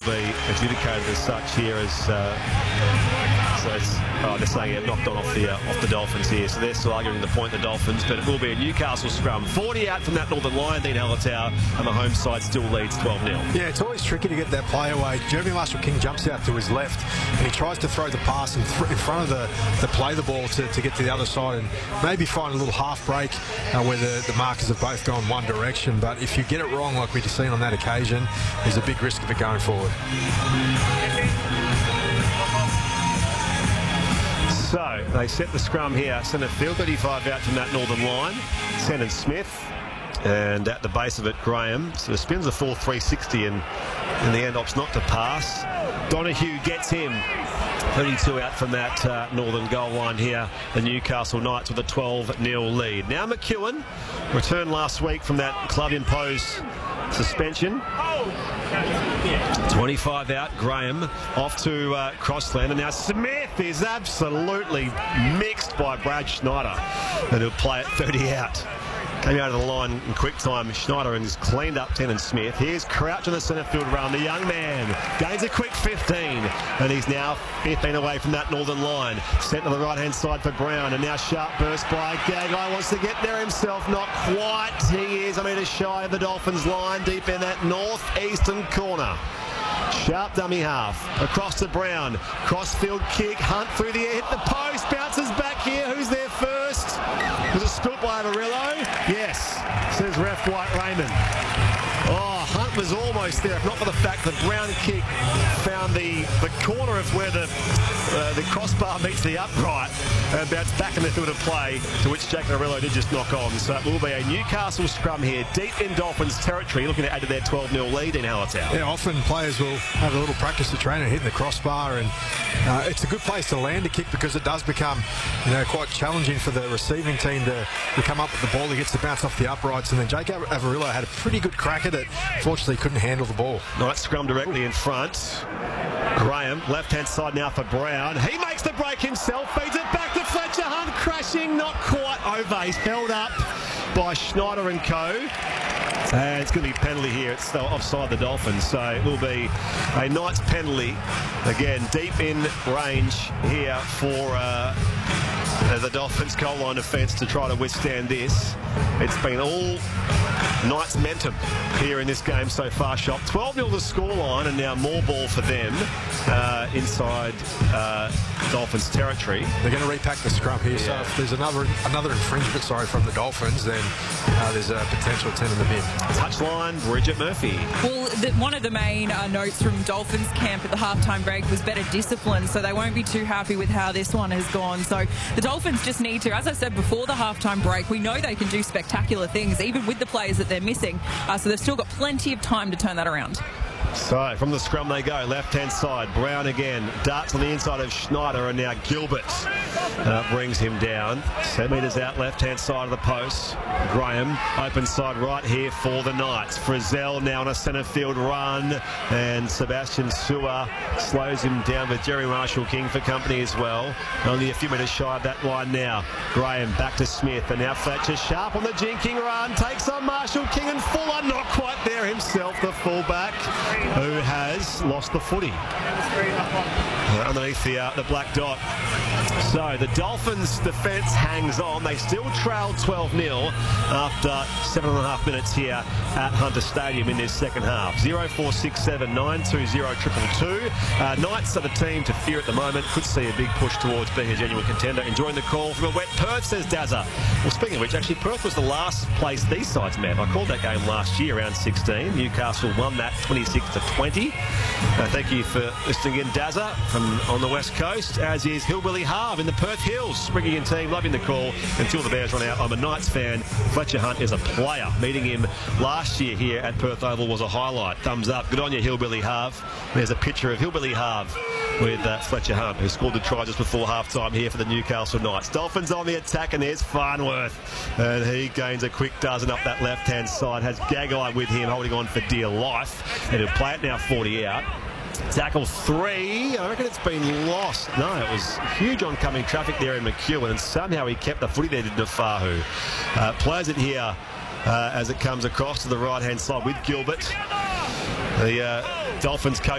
be adjudicated as such here as so it's, they're saying it knocked on off the Dolphins here, so they're still arguing the point, the Dolphins, but it will be a Newcastle scrum. 40 out from that Northern line, Dean Hallertau, and the home side still leads 12-0. Yeah, it's always tricky to get that play away. Jeremy Marshall-King jumps out to his left and he tries to throw the pass in front of the play the ball to get to the other side and maybe find a little half break where the markers have both gone one direction, but if you get it wrong like we've seen on that occasion, there's a big risk of it going forward. So they set the scrum here, centre field, 35 out from that Northern line, Sandon Smith, and at the base of it, Graham. So spins a full 360 and in the end opts not to pass. Donahue gets him. 32 out from that Northern goal line here. The Newcastle Knights with a 12-0 lead. Now McEwen returned last week from that club-imposed suspension. 25 out, Graham off to Crossland, and now Smith is absolutely mixed by Brad Schneider, and he'll play it 30 out. Came out of the line in quick time, Schneider, and has cleaned up Tennant Smith. Here's Crouch on the centre field run. The young man gains a quick 15, and he's now 15 away from that Northern line. Sent to the right-hand side for Brown, and now sharp burst by Gagai. Wants to get there himself. Not quite. He is a metre shy of the Dolphins line, deep in that north-eastern corner. Sharp dummy half. Across to Brown. Crossfield kick. Hunt through the air. Hit the post. Bounces back here. Who's there first? Was it spilt by Averillo? Yes, says ref White Raymond. Oh, Hunt was almost there, if not for the fact that Brown kick found the corner of where the crossbar meets the upright and bounced back in the field of play, to which Jack Averillo did just knock on. So it will be a Newcastle scrum here, deep in Dolphins territory, looking to add to their 12-0 lead in Hallertau. Yeah, often players will have a little practice to train and hitting the crossbar, and it's a good place to land a kick because it does become, quite challenging for the receiving team to come up with the ball that gets to bounce off the uprights, and then Jake Averillo had a pretty good crack at it. Fortunately, couldn't handle the ball. Nice scrum directly in front. Graham, left-hand side now for Brown. He makes the break himself, feeds it back to Fletcher Hunt, crashing, not quite over. He's held up by Schneider and co. And it's going to be a penalty here. It's still offside the Dolphins, so it will be a Knights penalty. Again, deep in range here for the Dolphins goal line defence to try to withstand this. It's been all Knights momentum here in this game so far, Shop. 12-0 the scoreline, and now more ball for them inside Dolphins territory. They're going to repack the scrum here, so if there's another infringement, from the Dolphins, then there's a potential 10 in the bin. Touchline, Bridget Murphy. Well, one of the main notes from Dolphins camp at the halftime break was better discipline, so they won't be too happy with how this one has gone. So the Dolphins just need to, as I said before the halftime break, we know they can do spectacular things, even with the players that they're missing. So they've still got plenty of time to turn that around. So from the scrum they go, left-hand side, Brown again, darts on the inside of Schneider, and now Gilbert brings him down. 7 metres out, left-hand side of the post. Graham, open side right here for the Knights. Frizzell now on a centre field run, and Sebastian Sewer slows him down with Jerry Marshall-King for company as well. Only a few metres shy of that line now. Graham back to Smith, and now Fletcher sharp on the jinking run, takes on Marshall-King, and Fuller not quite there himself, the fullback, who has lost the footy underneath the black dot. So the Dolphins defence hangs on. They still trail 12-0 after 7.5 minutes here at Hunter Stadium in this second half. 0467 920 222. Knights are the team to fear at the moment. Could see a big push towards being a genuine contender. Enjoying the call from a wet Perth, says Dazza. Well, speaking of which, actually Perth was the last place these sides met. I called that game last year, round 16. Newcastle won that 26-20. Thank you for listening in, Dazza, from on the West Coast, as is Hillbilly Harve in the Perth Hills. Springy and team, loving the call until the Bears run out. I'm a Knights fan. Fletcher Hunt is a player. Meeting him last year here at Perth Oval was a highlight. Thumbs up. Good on you, Hillbilly Harve. There's a picture of Hillbilly Harve with Fletcher Hunt, who scored the try just before half-time here for the Newcastle Knights. Dolphins on the attack, and there's Farnworth. And he gains a quick dozen up that left-hand side. Has Gagai with him, holding on for dear life. And he'll play it now 40 out. Tackle 3. I reckon it's been lost. No, it was huge oncoming traffic there in McEwen, and somehow he kept the footy there to Nafahu. Plays it here as it comes across to the right-hand side with Gilbert. The Dolphins coach